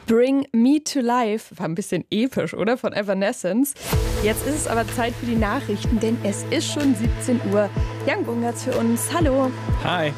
Bring Me to Life war ein bisschen episch, oder? Von Evanescence. Jetzt ist es aber Zeit für die Nachrichten, denn es ist schon 17 Uhr. Jan Bungertz für uns. Hallo. Hi.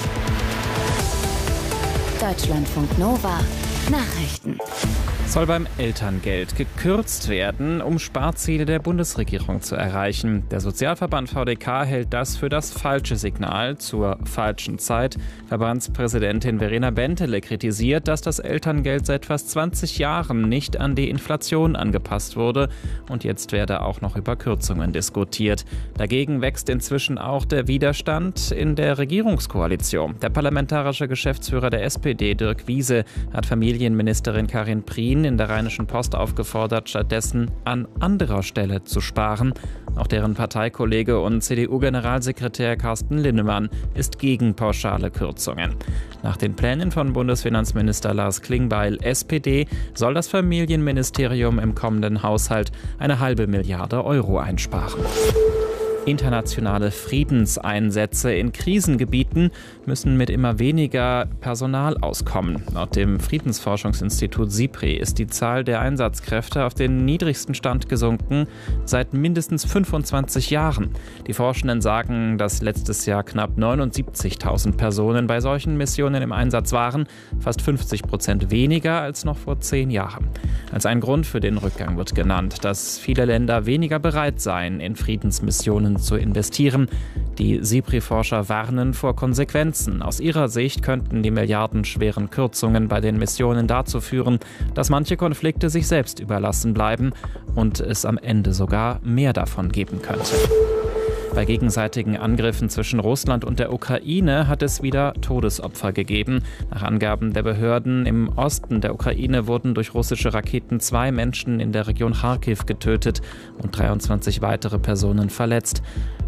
Deutschlandfunk Nova. Nachrichten. Soll beim Elterngeld gekürzt werden, um Sparziele der Bundesregierung zu erreichen. Der Sozialverband VDK hält das für das falsche Signal zur falschen Zeit. Verbandspräsidentin Verena Bentele kritisiert, dass das Elterngeld seit fast 20 Jahren nicht an die Inflation angepasst wurde und jetzt werde auch noch über Kürzungen diskutiert. Dagegen wächst inzwischen auch der Widerstand in der Regierungskoalition. Der parlamentarische Geschäftsführer der SPD, Dirk Wiese, hat Familienministerin Karin Prien in der Rheinischen Post aufgefordert, stattdessen an anderer Stelle zu sparen. Auch deren Parteikollege und CDU-Generalsekretär Carsten Linnemann ist gegen pauschale Kürzungen. Nach den Plänen von Bundesfinanzminister Lars Klingbeil, SPD, soll das Familienministerium im kommenden Haushalt eine ½ Milliarde Euro einsparen. Internationale Friedenseinsätze in Krisengebieten müssen mit immer weniger Personal auskommen. Laut dem Friedensforschungsinstitut SIPRI ist die Zahl der Einsatzkräfte auf den niedrigsten Stand gesunken seit mindestens 25 Jahren. Die Forschenden sagen, dass letztes Jahr knapp 79.000 Personen bei solchen Missionen im Einsatz waren, fast 50% weniger als noch vor 10 Jahren. Als ein Grund für den Rückgang wird genannt, dass viele Länder weniger bereit seien, in Friedensmissionen zu investieren. Die SIPRI-Forscher warnen vor Konsequenzen. Aus ihrer Sicht könnten die milliardenschweren Kürzungen bei den Missionen dazu führen, dass manche Konflikte sich selbst überlassen bleiben und es am Ende sogar mehr davon geben könnte. Bei gegenseitigen Angriffen zwischen Russland und der Ukraine hat es wieder Todesopfer gegeben. Nach Angaben der Behörden im Osten der Ukraine wurden durch russische Raketen 2 Menschen in der Region Charkiw getötet und 23 weitere Personen verletzt.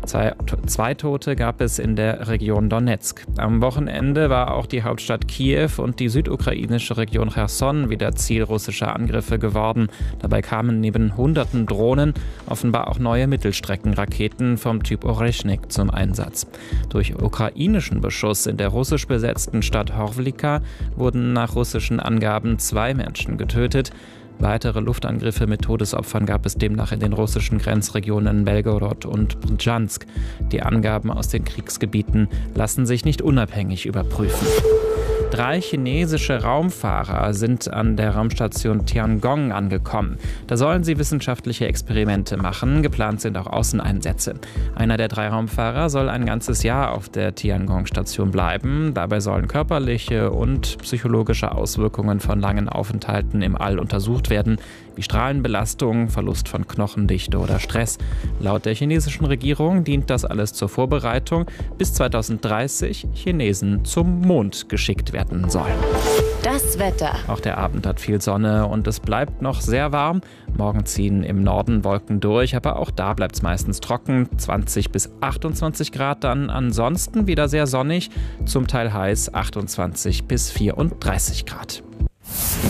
Zwei Tote gab es in der Region Donetsk. Am Wochenende war auch die Hauptstadt Kiew und die südukrainische Region Cherson wieder Ziel russischer Angriffe geworden. Dabei kamen neben hunderten Drohnen offenbar auch neue Mittelstreckenraketen vom Typ Oreshnik zum Einsatz. Durch ukrainischen Beschuss in der russisch besetzten Stadt Horwlika wurden nach russischen Angaben 2 Menschen getötet. Weitere Luftangriffe mit Todesopfern gab es demnach in den russischen Grenzregionen Belgorod und Brjansk. Die Angaben aus den Kriegsgebieten lassen sich nicht unabhängig überprüfen. 3 chinesische Raumfahrer sind an der Raumstation Tiangong angekommen. Da sollen sie wissenschaftliche Experimente machen. Geplant sind auch Außeneinsätze. Einer der 3 Raumfahrer soll ein ganzes Jahr auf der Tiangong-Station bleiben. Dabei sollen körperliche und psychologische Auswirkungen von langen Aufenthalten im All untersucht werden, wie Strahlenbelastung, Verlust von Knochendichte oder Stress. Laut der chinesischen Regierung dient das alles zur Vorbereitung, bis 2030 Chinesen zum Mond geschickt werden sollen. Das Wetter. Auch der Abend hat viel Sonne und es bleibt noch sehr warm. Morgen ziehen im Norden Wolken durch, aber auch da bleibt es meistens trocken. 20 bis 28 Grad dann. Ansonsten wieder sehr sonnig, zum Teil heiß, 28 bis 34 Grad.